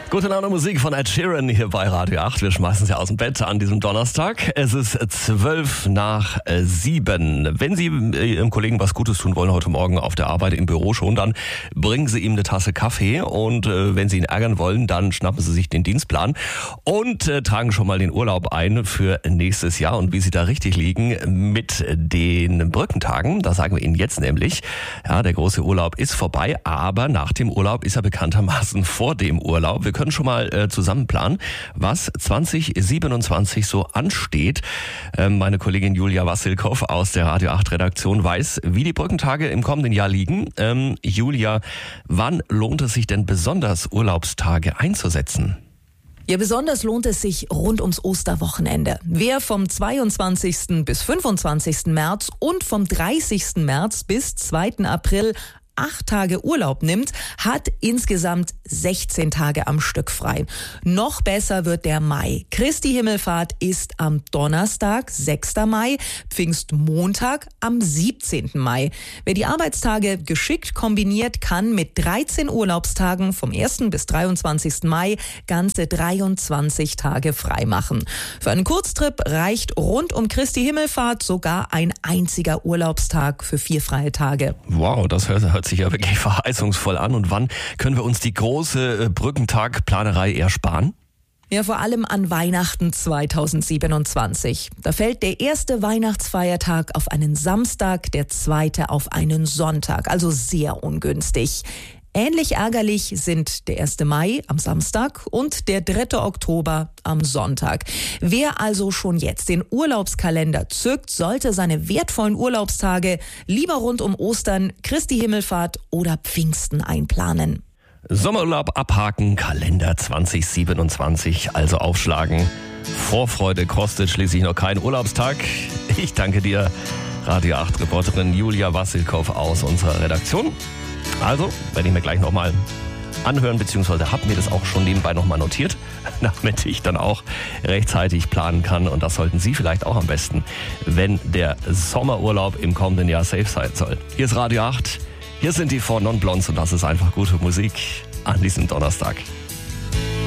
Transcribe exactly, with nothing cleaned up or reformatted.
Gute Laune Musik von Ed Sheeran hier bei Radio acht. Wir schmeißen sie aus dem Bett an diesem Donnerstag. Es ist zwölf nach sieben. Wenn Sie Ihrem Kollegen was Gutes tun wollen heute Morgen auf der Arbeit im Büro schon, dann bringen Sie ihm eine Tasse Kaffee. Und äh, wenn Sie ihn ärgern wollen, dann schnappen Sie sich den Dienstplan und äh, tragen schon mal den Urlaub ein für nächstes Jahr. Und wie Sie da richtig liegen mit den Brückentagen, das sagen wir Ihnen jetzt nämlich. Ja, der große Urlaub ist vorbei, aber nach dem Urlaub ist er bekanntermaßen vor dem Urlaub. Wir können schon mal äh, zusammen planen, was zwanzig siebenundzwanzig so ansteht. Ähm, meine Kollegin Julia Wassilkow aus der Radio acht Redaktion weiß, wie die Brückentage im kommenden Jahr liegen. Ähm, Julia, wann lohnt es sich denn besonders, Urlaubstage einzusetzen? Ja, besonders lohnt es sich rund ums Osterwochenende. Wer vom zweiundzwanzigsten bis fünfundzwanzigsten März und vom dreißigsten März bis zweiten April acht Tage Urlaub nimmt, hat insgesamt sechzehn Tage am Stück frei. Noch besser wird der Mai. Christi Himmelfahrt ist am Donnerstag, sechsten Mai, Pfingstmontag am siebzehnten Mai. Wer die Arbeitstage geschickt kombiniert, kann mit dreizehn Urlaubstagen vom ersten bis dreiundzwanzigsten Mai ganze dreiundzwanzig Tage frei machen. Für einen Kurztrip reicht rund um Christi Himmelfahrt sogar ein einziger Urlaubstag für vier freie Tage. Wow, das hört, hört sich ja wirklich verheißungsvoll an. Und wann können wir uns die große Brückentagplanerei ersparen? Ja, vor allem an Weihnachten zweitausendsiebenundzwanzig. Da fällt der erste Weihnachtsfeiertag auf einen Samstag, der zweite auf einen Sonntag. Also sehr ungünstig. Ähnlich ärgerlich sind der erste Mai am Samstag und der dritte Oktober am Sonntag. Wer also schon jetzt den Urlaubskalender zückt, sollte seine wertvollen Urlaubstage lieber rund um Ostern, Christi Himmelfahrt oder Pfingsten einplanen. Sommerurlaub abhaken, Kalender zwanzig siebenundzwanzig, also aufschlagen. Vorfreude kostet schließlich noch keinen Urlaubstag. Ich danke dir, Radio acht Reporterin Julia Wassilkow aus unserer Redaktion. Also, werde ich mir gleich nochmal anhören, beziehungsweise habe mir das auch schon nebenbei nochmal notiert, damit ich dann auch rechtzeitig planen kann. Und das sollten Sie vielleicht auch am besten, wenn der Sommerurlaub im kommenden Jahr safe sein soll. Hier ist Radio acht, hier sind die Four Non Blondes und das ist einfach gute Musik an diesem Donnerstag.